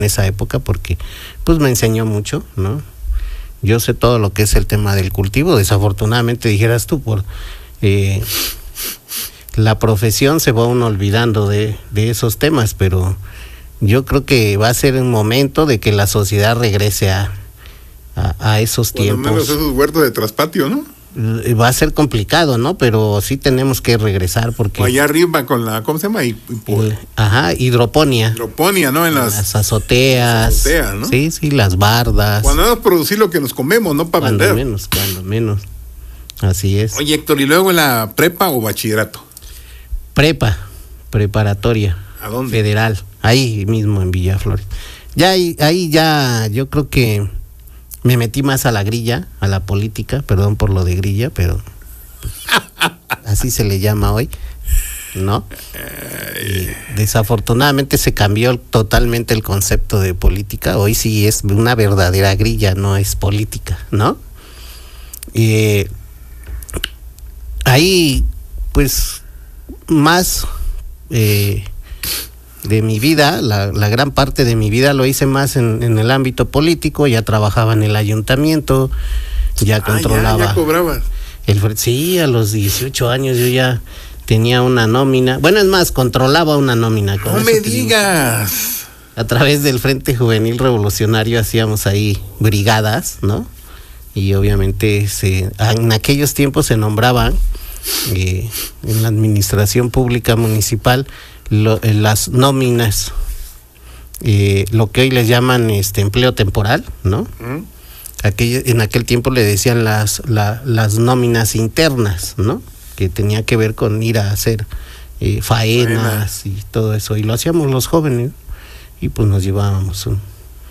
esa época porque pues me enseñó mucho, ¿no? Yo sé todo lo que es el tema del cultivo. Desafortunadamente, dijeras tú, por la profesión se va uno olvidando de esos temas, pero yo creo que va a ser un momento de que la sociedad regrese a esos tiempos. Por lo menos esos huertos de traspatio, ¿no? Va a ser complicado, ¿no? Pero sí tenemos que regresar porque... O allá arriba con la, ¿cómo se llama? Hidroponía. Hidroponía, ¿no? En las azoteas. ¿no? Sí, las bardas. Cuando vamos a producir lo que nos comemos, no para vender. Cuando menos. Así es. Oye, Héctor, ¿y luego en la prepa o bachillerato? Preparatoria. ¿A dónde? Federal, ahí mismo en Villaflores. Ya ahí ya yo creo que me metí más a la grilla, a la política, perdón por lo de grilla, pero pues, así se le llama hoy, ¿no? Y desafortunadamente se cambió totalmente el concepto de política. Hoy sí es una verdadera grilla, no es política, ¿no? Ahí, pues, más de mi vida, la gran parte de mi vida lo hice más en el ámbito político. Ya trabajaba en el ayuntamiento, ya controlaba. ¿Ya cobrabas? Sí, a los 18 años yo ya tenía una nómina. Bueno, es más, controlaba una nómina. ¡No me digas! A través del Frente Juvenil Revolucionario hacíamos ahí brigadas, ¿no? Y obviamente en aquellos tiempos se nombraban en la administración pública municipal las nóminas, lo que hoy les llaman empleo temporal, ¿no? En aquel tiempo le decían las nóminas internas, ¿no? Que tenía que ver con ir a hacer faenas y todo eso, y lo hacíamos los jóvenes y pues nos llevábamos un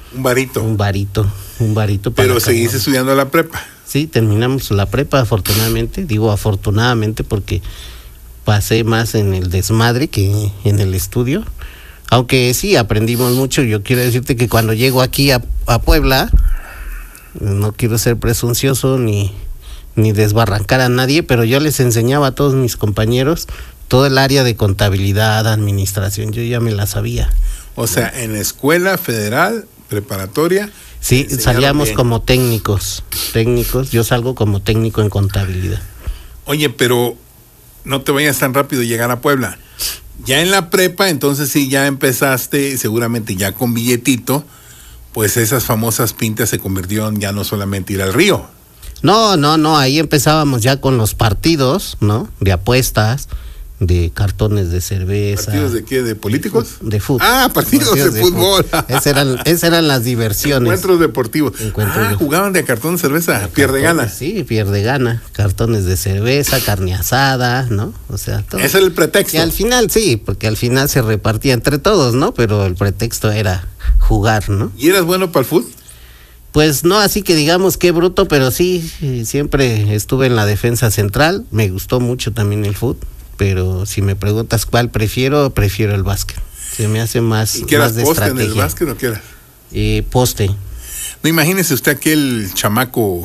varito. Pero seguís estudiando la prepa. Sí, terminamos la prepa, afortunadamente. Digo afortunadamente porque pasé más en el desmadre que en el estudio. Aunque sí, aprendimos mucho. Yo quiero decirte que cuando llego aquí a Puebla, no quiero ser presuncioso ni desbarrancar a nadie, pero yo les enseñaba a todos mis compañeros todo el área de contabilidad, administración. Yo ya me la sabía. O sea, en la escuela federal, preparatoria... Sí, salíamos bien. Como técnicos, yo salgo como técnico en contabilidad. Oye, pero no te vayas tan rápido a llegar a Puebla. Ya en la prepa, entonces sí, ya empezaste, seguramente ya con billetito, pues esas famosas pintas se convirtieron ya no solamente ir al río. No, ahí empezábamos ya con los partidos, ¿no? De apuestas, de cartones de cerveza. ¿Partidos de qué? ¿De políticos? De fútbol. Partidos de fútbol. Esas eran las diversiones. Encuentros deportivos. Jugaban de cartón de cerveza, pierde gana. Sí, pierde gana. Cartones de cerveza, carne asada, ¿no? O sea, todo. Ese es el pretexto. Y al final sí, porque al final se repartía entre todos, ¿no? Pero el pretexto era jugar, ¿no? ¿Y eras bueno para el fútbol? Pues no, así que digamos qué bruto, pero sí, siempre estuve en la defensa central. Me gustó mucho también el fútbol. Pero si me preguntas cuál prefiero el básquet. Se me hace más, ¿y qué eras, de poste estrategia. En el básquet o qué eras? Poste. No, imagínese usted aquel chamaco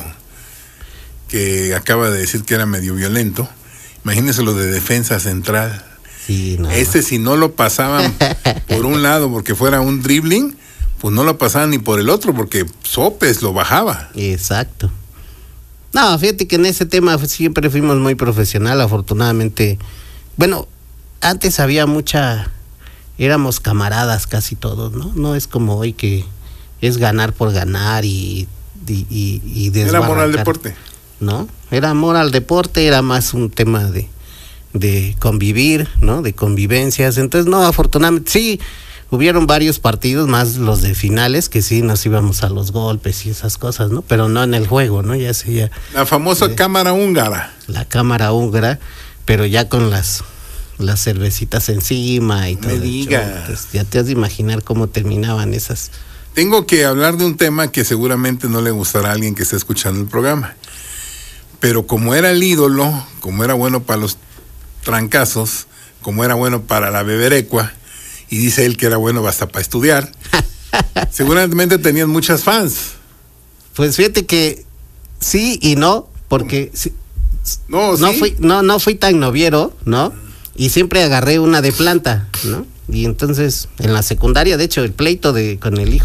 que acaba de decir que era medio violento. Imagínese lo de defensa central. Sí, no. Si no lo pasaban por un lado porque fuera un dribbling, pues no lo pasaban ni por el otro porque sopes lo bajaba. Exacto. No, fíjate que en ese tema siempre fuimos muy profesional, afortunadamente. Bueno, antes había éramos camaradas casi todos, ¿no? No es como hoy que es ganar por ganar y desbarrancar. Era amor al deporte. ¿No? Era amor al deporte, era más un tema de convivir, ¿no? De convivencias. Entonces, no, afortunadamente, sí, hubieron varios partidos, más los de finales, que sí nos íbamos a los golpes y esas cosas, ¿no? Pero no en el juego, ¿no? Ya sería... La famosa cámara húngara. La cámara húngara, pero ya con las cervecitas encima y todo. Me digas. Entonces, ya te has de imaginar cómo terminaban esas. Tengo que hablar de un tema que seguramente no le gustará a alguien que esté escuchando el programa. Pero como era el ídolo, como era bueno para los trancazos, como era bueno para la beberecua, y dice él que era bueno hasta para estudiar, seguramente tenían muchas fans. Pues fíjate que sí y no, porque no fui tan noviero, ¿no? Y siempre agarré una de planta, ¿no? Y entonces, en la secundaria, de hecho, el pleito con el hijo